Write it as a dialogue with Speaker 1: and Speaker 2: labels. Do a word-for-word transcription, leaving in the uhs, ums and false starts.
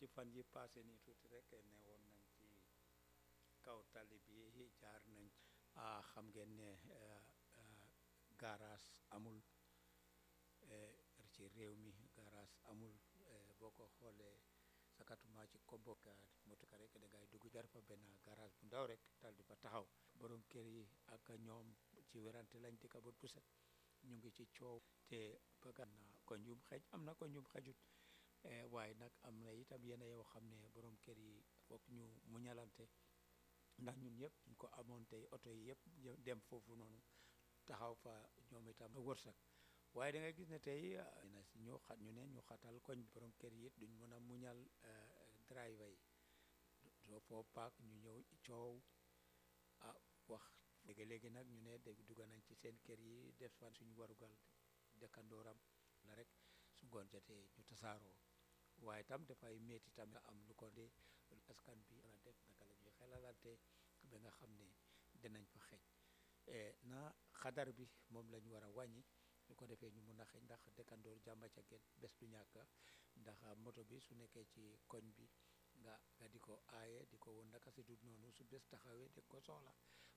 Speaker 1: fan yi passé nii tuuti rek ne woon nañ ci kaw tali bi jaar nañ ah xam ngeen ne garage amul ci réew mi garage amul boo ko xoolee sakatuma ci koboka motuka rek da ngay dugg jar fa benn garage bu ndaw rek dal di fa taxaw borom kër yi ak ñoom ci werante lañ dëkka bët bu set ñu ngi ci coow te bëgg na ko njum xej am na ko njum xejut waaye nag am na itam yenn yoo xam ne borom kër yi foog ñu muñalante ndax ñun ñëpp ñu ko amoon tey oto yi yëpp dem foofu noonu taxaw fa ñoom itam wërsëg waaye da ngay gis ne tey na si ñu xat ñu ne ñu xatal koñ borom kër yi it duñ mën a muñal driver yi doo foo paak ñu ñëw coow ah wax léegi-léegi nag ñu ne dégg dugga nañ ci seen kër yi def fan suñu warugal dëkkandooram la rek su ngoon jotee ñu tasaaroo waaye tam dafay métti tam am lu ko de askan bi na def naka la ñuy xelalante ba nga xam ne dinañ fa xej na xadar bi moom lañ war a wàññi su ko defee ñu mun a xëj ndax dëkkandoor jàmba ca gën bés du ñàkk ndax moto bi su nekkee ci koñ bi nga nga di ko aaye di ko woon naka si dut noonu su bés taxawee de ko soxla